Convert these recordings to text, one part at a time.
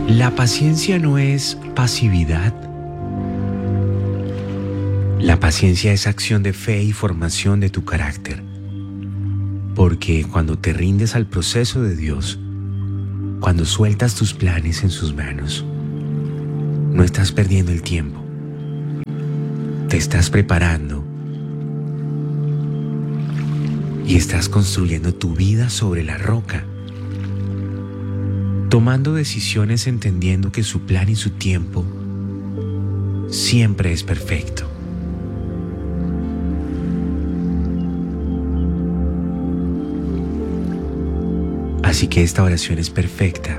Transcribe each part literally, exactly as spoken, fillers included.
La paciencia no es pasividad. La paciencia es acción de fe y formación de tu carácter. Porque cuando te rindes al proceso de Dios, cuando sueltas tus planes en sus manos, no estás perdiendo el tiempo. Te estás preparando y estás construyendo tu vida sobre la roca, tomando decisiones entendiendo que su plan y su tiempo siempre es perfecto. Así que esta oración es perfecta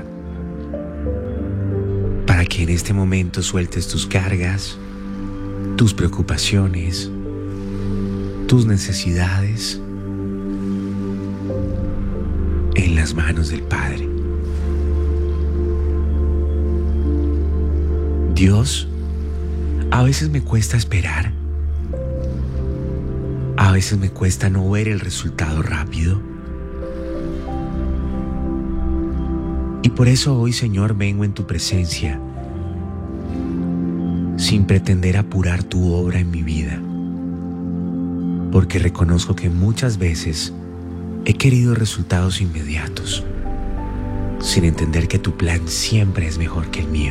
para que en este momento sueltes tus cargas, tus preocupaciones, tus necesidades en las manos del Padre. Dios, a veces me cuesta esperar, a veces me cuesta no ver el resultado rápido. Y por eso hoy, Señor, vengo en tu presencia, sin pretender apurar tu obra en mi vida, porque reconozco que muchas veces he querido resultados inmediatos, sin entender que tu plan siempre es mejor que el mío.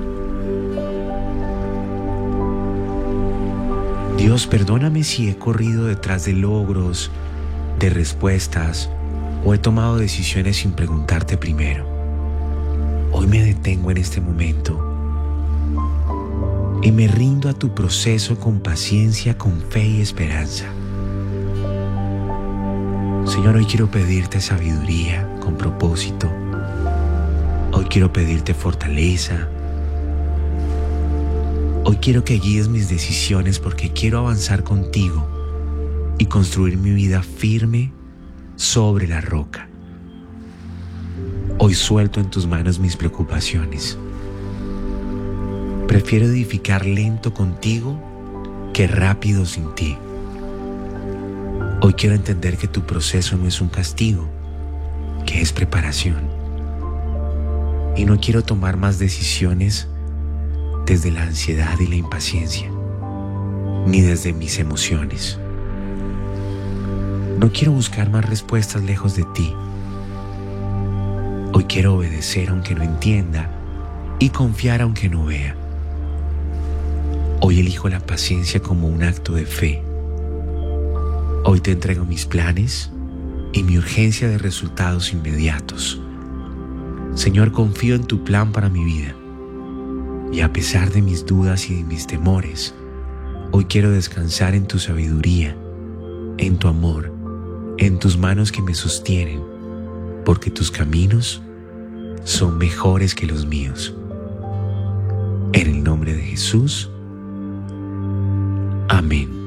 Dios, perdóname si he corrido detrás de logros, de respuestas, o he tomado decisiones sin preguntarte primero. Hoy me detengo en este momento y me rindo a tu proceso con paciencia, con fe y esperanza. Señor, hoy quiero pedirte sabiduría con propósito. Hoy quiero pedirte fortaleza. Hoy quiero que guíes mis decisiones porque quiero avanzar contigo y construir mi vida firme sobre la roca. Hoy suelto en tus manos mis preocupaciones. Prefiero edificar lento contigo que rápido sin ti. Hoy quiero entender que tu proceso no es un castigo, que es preparación. Y no quiero tomar más decisiones desde la ansiedad y la impaciencia, ni desde mis emociones. No quiero buscar más respuestas lejos de ti. Hoy quiero obedecer aunque no entienda y confiar aunque no vea. Hoy elijo la paciencia como un acto de fe. Hoy te entrego mis planes y mi urgencia de resultados inmediatos. Señor, confío en tu plan para mi vida. Y a pesar de mis dudas y de mis temores, hoy quiero descansar en tu sabiduría, en tu amor, en tus manos que me sostienen, porque tus caminos son mejores que los míos. En el nombre de Jesús. Amén.